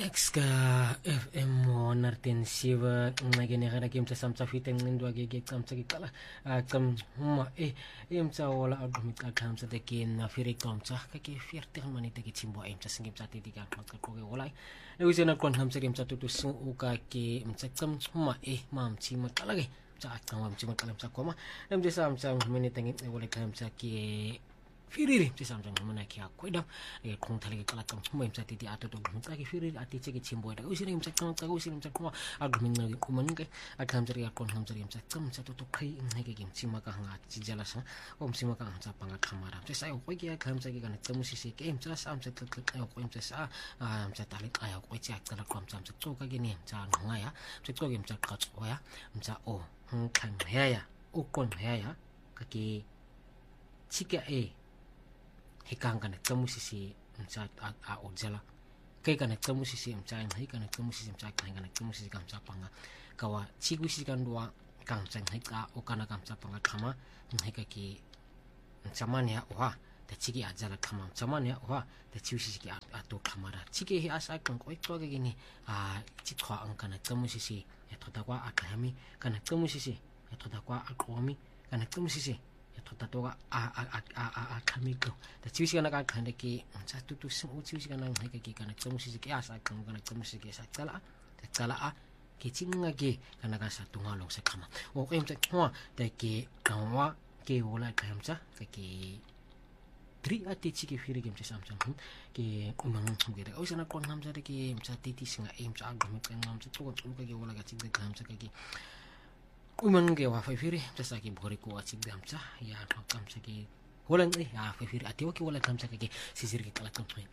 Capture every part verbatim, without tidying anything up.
Exka F M nartensiva nagenera game sa samsa fiteng ndwa ge ge kamsa ge kala kam huma e imsa wala agumit kamsa de kin na firi kamsa ka ke fierte mani de chimbo imsa singim sa titika ka ko ge wala e wisena kon hamsa game sa tutu su uka ke imsa kam huma e mam chima kala ge sa kam mam chima kala sa koma em de samsa mani tengi wala kamsa ke firiri ti samsa mana kia koida e kong thali kala kam chumba imsa titi ato to gum ta ki firiri ati cheki chimbo da usiri imsa kam ta usiri imsa kuma agum na ku man ke akam jari akon ham jari imsa kam sa to to kai in hege gim chima ka hanga chi jala sa om chima ka hanga panga khamara te sai ko ki akam sa ki kana tamu si se ke imsa sam sa tlak tlak ko imsa sa amsa tali ay ko chi akala ko amsa amsa to ka ge ni cha nga ya te to ge imsa ka cho ya imsa o hang khang ya ya o kon ya ya ka ki chika e hikang kana tamu sisi mcha a ojala kai kana tamu sisi mcha hai kana tamu sisi mcha kai kana tamu sisi kamcha panga kawa chigu sisi kan dua kamcha hai ka o kana kamcha panga khama hai ka ki chamania wa ta chigi ajala khama chamania wa ta chiu sisi ki ato khamara chigi hi asa kan koi to ge ni a chi khwa ang kana tamu sisi ya thoda kwa akami kana tamu sisi ya thoda kwa akomi kana tamu sisi tota toga a a a a a kamiko ta chiusi kana ka khande ki sa tu tu su chiusi kana hai ka ki kana chamusi ki asa kan kana chamusi ki sa kala ta kala a ki chinga ki kana ka sa tunga long sa khama o ke mta khwa ta ki kanwa ke wala ka hamsa ka ki tri ati chi ki firi gemcha samsam ki umang ge da o sana kon hamsa de ki mcha titi singa em cha gum kan hamsa to ko ka ki wala ka chi de hamsa ka ki umang ge wa firi jasa ki bhori ko achik damcha ya kam sa ki holang e ya firi ati ki wala kam sa ki sisir ki kala kam thoi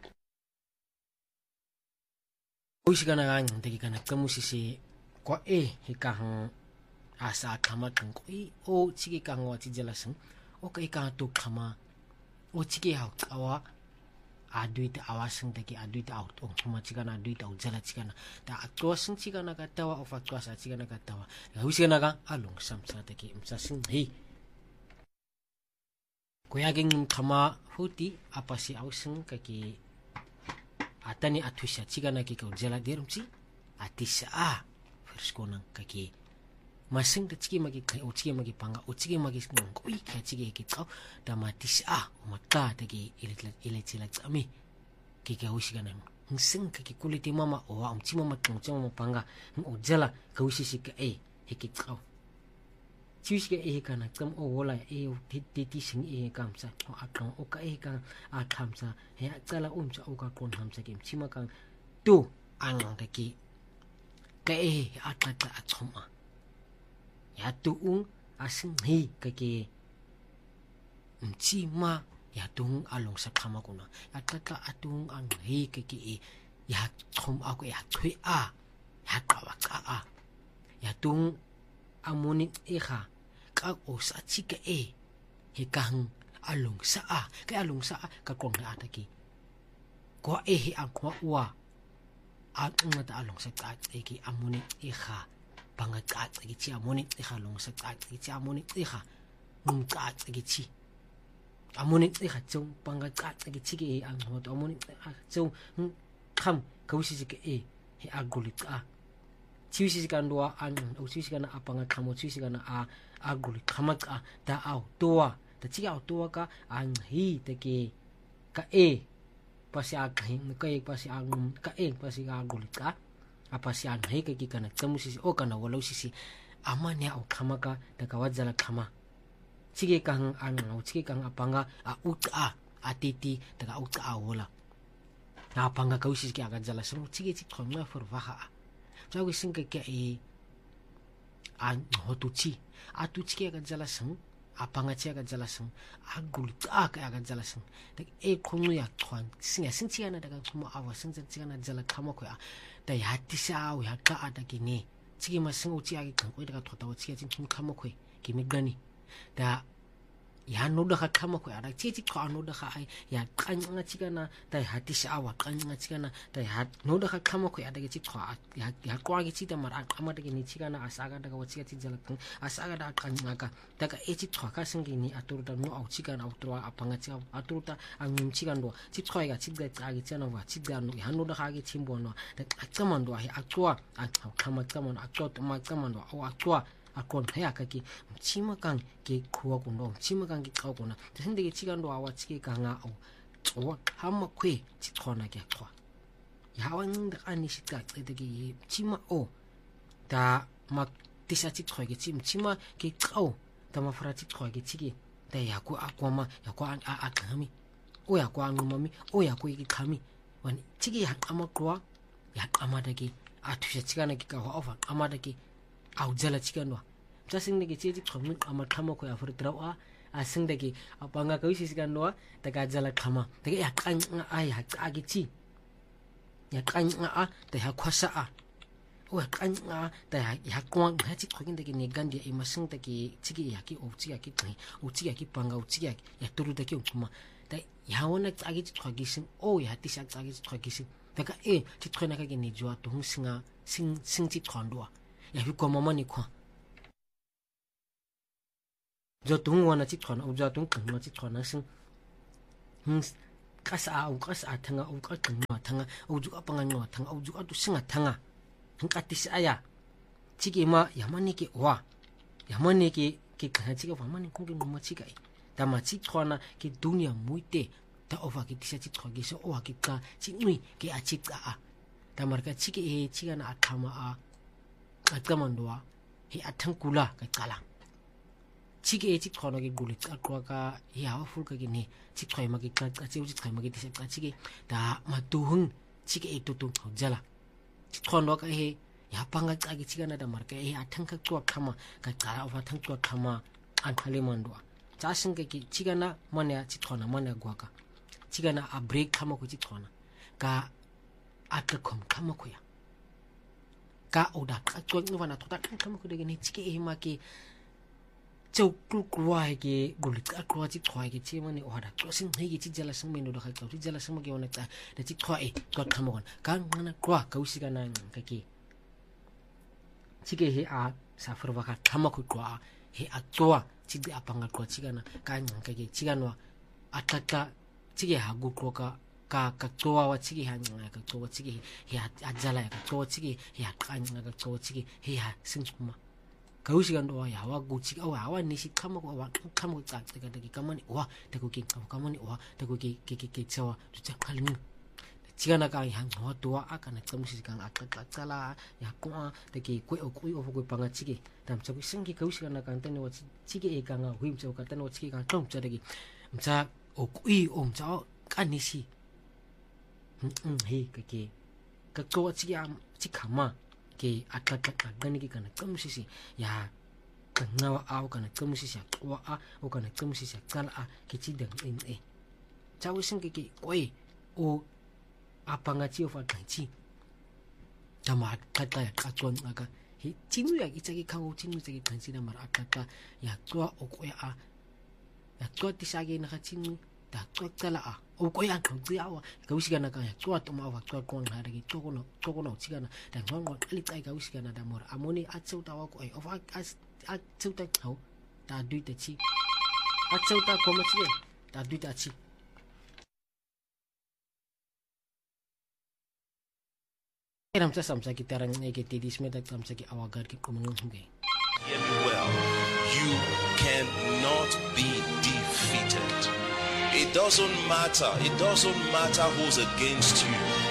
uisi kana gang de ki kana kamu sisi ko e hikang asa kama kan ko i o chiki kang wa chi jalasang o kai ka to kama o chiki ha awa aduit awasang de ki aduit out o kuma chikana aduit au jala chikana ta atwasang chikana katawa of atwasa chikana katawa huisena ka along samsa de ki imsa sing hi koyaging khama huti apasi ausang ka ki atani atwisha chikana ki ka jala derumchi atisa a first konang ka ki masing de chiki magi kai o chiki magi panga o chiki magi ngong koi ka chiki ki tau da matis a maka de ki ilet ilet chila chami ki ka huisi kana sing ka ki kuliti mama o am chima ma tung chama panga o jala ka huisi si ka e ki tau chius ke e kana kam o wala e o ti ti sing e kam sa o akang o ka e ka a tham sa he chala um cha o ka kon ham sa kim chima kang tu ang ka ki ka e a ta ta a choma ya tuung asing hi kaki mchima ya tuung along sa kama kuna ya tata atung ang hi kaki ya chom ako ya thui a ya kawa ka a ya tuung amoni iha ka o sa chika e hikang along sa a kay along sa a ka kong na ataki ko e hi ang kwa wa at ngata along sa ka ki amoni iha pangat at gichi amoni iha long sa at gichi amoni iha num at gichi amoni iha chung pangat at gichi ki ang hot amoni chung kham kausi ki e he agulit a chiusi kan doa an usi kan apanga khamo chiusi kan a agulit khamak a da au toa ta chi au toa ka ang hi te ki ka e pasi a khin ka e pasi ang ka e pasi agulit ka apa si an hai ka ki kana tamu sisi o kana walau sisi amanya o khamaka da kawajala khama chige kang an o chige kang apanga a uta atiti da uta a wala na apanga ka usi ki aga jala so chige chi khomna for waha chawi sing ka e an hotuchi atuchi ki aga jala sang apanga chi aga jala sang agul ta ka aga jala sang da e khonu ya thwan singa singchi ana da khoma awa singchi chigana jala khama ko ya da ya tisa ya ka ada gini chigi masing uchi agi kan koi da thoda uchi agi chim khama khoi kimi gani da ya no da kama ko ara chi chi kwa no da ka ai ya kanya chikana ta hati sha wa kanya chikana ta hat no da kama ko ada chi kwa ya ya kwa gi chi da mar kama da ni chikana asaga da wa chi chi jala kan asaga da kanya ka ta ka e chi kwa ka singi ni atur da no au chikana atur apanga chi atur ta angum chikando chi kwa ga chi ga ta gi chana wa chi ga no ya no da ka gi chimbo no da kama ndo ai akwa kama kama akwa ma kama ndo au akwa akon haya kaki mchima kang ke kuwa kundo mchima kang ke kaw kuna tasinde ke chiga ndo awa chike kanga au tsowa hama kwe chitkhona ke kwa yawa nda ani shita tsede ke mchima o da ma tisha chitkhwa ke chim mchima ke kaw da ma fara chitkhwa ke chike da yakwa akwama yakwa akami o yakwa ngumami o yakwa ke kami wani chike yakama kwa yakama da ke atusha chigana ke kawa ofa amada ke au jala chikanwa mtasing nege cheji khamni ama khama ko afur trawa asing dege apanga ko isi sikanwa daga jala khama dege ya kan ai ha agichi ya kan a da ha kwasa a o kan a da ya kwang ha chi khogin dege ne gandi ai masing dege chigi ya ki o chi ya ki tai o chi ya ki panga o chi ya ya turu dege kuma da ya wona agichi khogisin o ya ti sha agichi khogisin daga e ti khona ka ge ne jwa to singa sing sing chi khondwa ya hi ko mama ni kwa jo tung wana chi thona u jo tung kang chi thona sing hm kasa au kasa thanga u ka kang ma thanga u ju apanga ngo thanga u ju atu singa thanga hin ka ti aya chi ge ma yamani ke wa yamani ke ke ka chi ge famani ko ge ma chi kai da ma chi thona ke dunia muite ta ova ke ti chi thogi so o ke ka chi nui ke a chi ka a da mar ka chi ke e chi ga na athama a atkamandwa hi athangkula ka kala chike chi khona ke guli atwa ka hi hawa ful ka ni chi khoi ma ke ka chi chi khoi ma ke ti ka chike da ma tu hung chike e tu tu jala chi khona ka he ya panga ka ke chigana da mar ka he athang ka chwa khama ka kala wa thang chwa khama an khale mandwa cha sing ke chigana mane chi khona mane gwa ka chigana a break khama ko chi khona ka atkom khama ko ya ka oda ka chwa ni wana tota khama ko de ni chike e ma ke chau kul kwa ke guli ka kwa chi khwa ke chi mane oda to sing hei chi jala sing meno da ka chi jala sing ma ke ona ta da chi khwa e to khama kon ka ngana kwa ka usi ka na ka ke chike he a sa furwa ka khama ko kwa he a chwa chi de apanga kwa chi kana ka ngana ka ke chi kanwa ataka chike ha gu kwa ka ka ka chwa wa chike ha ngana ka chwa chike he a jala ka chwa chike he a ka ngana ka chwa chike he ha sing kuma ka usi kan wa ya wa gu chi wa wa ni si khama ko wa khama ko ta ka de ka mani wa de ko ki ka mani wa de ko ki ki ki chawa tu cha khalin chigana ka yang ho to a ka na cham si ka ka ka chala ya ko de ki ko ko o ko panga chige tam cha ko singi ka usi kan ka tan wa chige e ka nga huim cha ka tan wa chige ka tom cha de ki cha o ko i om cha ka ni si hm he ka ki ka ko chige am chi khama ke ataka gani ki kana kamusisi ya kana au kana kamusisi wa a o kana kamusisi kala a ke chi dang in e chawu sing ke ke oi o apanga chi of ka chi tama kata ya ka chon aga hi chinu ya ichagi kang o chinu chagi kan chi na mar ataka ya chwa o ko ya a ya chwa ti sage na ka chinu da chwa kala a o ko ya ka ji awa ka usi kana ka ya chwa to ma wa chwa ko na re to ko no to ko no chi kana da ngong ko ali tai ka usi kana da mor amoni a chau ta wa ko ai of a a chau ta chau da dui ta chi a chau ta ko ma chi da dui ta chi eram sa samsa ki tarang ne ke tidis me tak samsa ki awagar ki kumunung hungai. Hear me well. You cannot be defeated. It doesn't matter. It doesn't matter who's against you.